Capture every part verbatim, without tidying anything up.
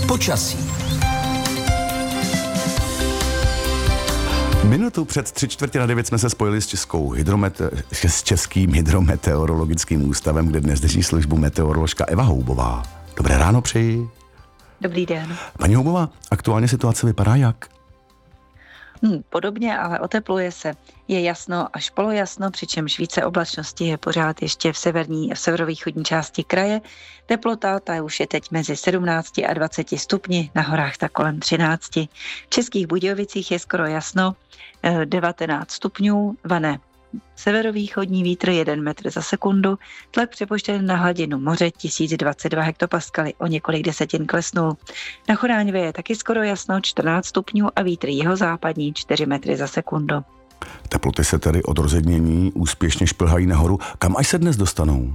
Počasí. Minutu před tři čtvrtě na devět jsme se spojili s, českou hydromete- s Českým hydrometeorologickým ústavem, kde dnes drží službu meteoroložka Eva Houbová. Dobré ráno přeji. Dobrý den. Paní Houbová, aktuálně situace vypadá jak? Hmm, podobně, ale otepluje se. Je jasno až polojasno, přičemž více oblačnosti je pořád ještě v severní a v severovýchodní části kraje. Teplota ta už je teď mezi sedmnácti a dvaceti stupni, na horách tak kolem třinácti. V Českých Budějovicích je skoro jasno, devatenáct stupňů, vane severovýchodní vítr jeden metr za sekundu, tlak přepočten na hladinu moře tisíc dvacet dva hektopaskaly, o několik desetin klesnul. Na Choráňvě je taky skoro jasno čtrnáct stupňů a vítr jihozápadní čtyři metry za sekundu. Teploty se tedy od rozednění úspěšně šplhají nahoru. Kam až se dnes dostanou?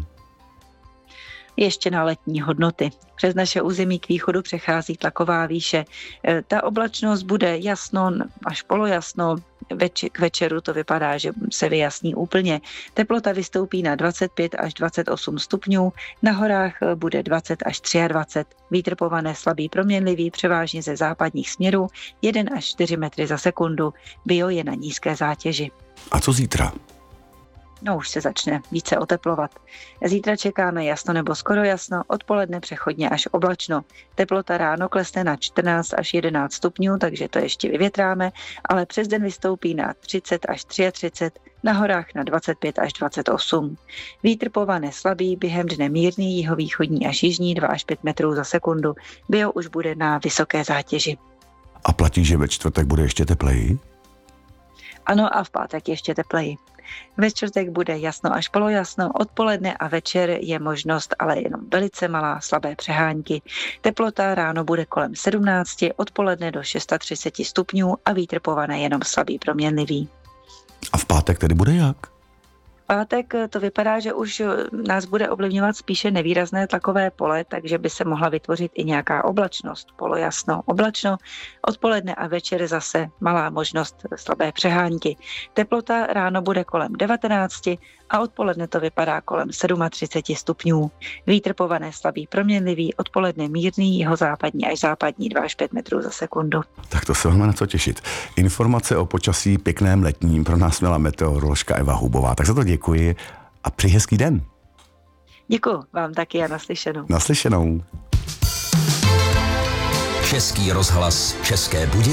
Ještě na letní hodnoty. Přes naše území k východu přechází tlaková výše. Ta oblačnost bude jasno až polojasno, Več- k večeru to vypadá, že se vyjasní úplně. Teplota vystoupí na dvacet pět až dvacet osm stupňů, na horách bude dvacet až dvacet tři. Vítr povane slabý proměnlivý, převážně ze západních směrů, jeden až čtyři metry za sekundu. Bio je na nízké zátěži. A co zítra? No už se začne více oteplovat. Zítra čekáme jasno nebo skoro jasno, odpoledne přechodně až oblačno. Teplota ráno klesne na čtrnáct až jedenáct stupňů, takže to ještě vyvětráme, ale přes den vystoupí na třicet až třicet tři, na horách na dvacet pět až dvacet osm. Vítr povane slabý, během dne mírný, jihovýchodní až jižní dva až pět metrů za sekundu. Bio už bude na vysoké zátěži. A platí, že ve čtvrtek bude ještě tepleji? Ano, a v pátek ještě tepleji. Ve čtvrtek bude jasno až polojasno, odpoledne a večer je možnost, ale jenom velice malá, slabé přehánky. Teplota ráno bude kolem sedmnácti, odpoledne do třicet šest stupňů a vítr povane jenom slabý proměnlivý. A v pátek tedy bude jak? V pátek to vypadá, že už nás bude ovlivňovat spíše nevýrazné tlakové pole, takže by se mohla vytvořit i nějaká oblačnost, polojasno, oblačno. Odpoledne a večer zase malá možnost slabé přehánky. Teplota ráno bude kolem devatenácti a odpoledne to vypadá kolem třicet sedm stupňů. Vítr povane slabý proměnlivý, odpoledne mírný, jihozápadní až západní dva až pět metrů za sekundu. Tak to se máme na co těšit. Informace o počasí pěkném letním pro nás měla meteoroložka Eva Houbová. Tak za to děkuji a přeji hezký den. Děkuji vám taky a naslyšenou. Naslyšenou. Český rozhlas České Budějovice.